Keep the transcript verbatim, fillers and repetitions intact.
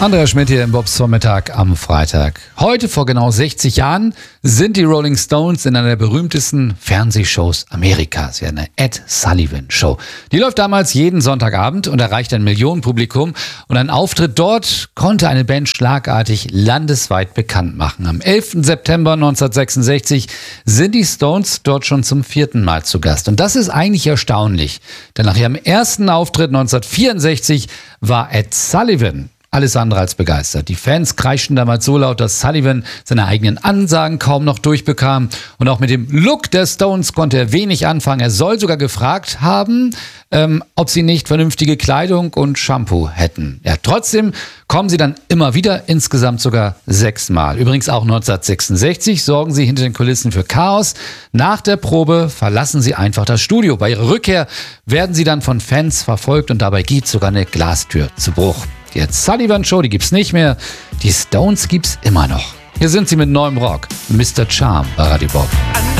Andreas Schmidt hier im Bobs Vormittag am Freitag. Heute vor genau sechzig Jahren sind die Rolling Stones in einer der berühmtesten Fernsehshows Amerikas, ja, eine Ed Sullivan Show. Die läuft damals jeden Sonntagabend und erreicht ein Millionenpublikum. Und ein Auftritt dort konnte eine Band schlagartig landesweit bekannt machen. Am elften September neunzehnhundertsechsundsechzig sind die Stones dort schon zum vierten Mal zu Gast. Und das ist eigentlich erstaunlich, denn nach ihrem ersten Auftritt neunzehnhundertvierundsechzig war Ed Sullivan alles andere als begeistert. Die Fans kreischten damals so laut, dass Sullivan seine eigenen Ansagen kaum noch durchbekam. Und auch mit dem Look der Stones konnte er wenig anfangen. Er soll sogar gefragt haben, ähm, ob sie nicht vernünftige Kleidung und Shampoo hätten. Ja, trotzdem kommen sie dann immer wieder, insgesamt sogar sechsmal. Übrigens auch neunzehnhundertsechsundsechzig sorgen sie hinter den Kulissen für Chaos. Nach der Probe verlassen sie einfach das Studio. Bei ihrer Rückkehr werden sie dann von Fans verfolgt und dabei geht sogar eine Glastür zu Bruch. Die Ed Sullivan Show, die gibt's nicht mehr. Die Stones gibt's immer noch. Hier sind sie mit neuem Rock. Mister Charm bei Radio Bob.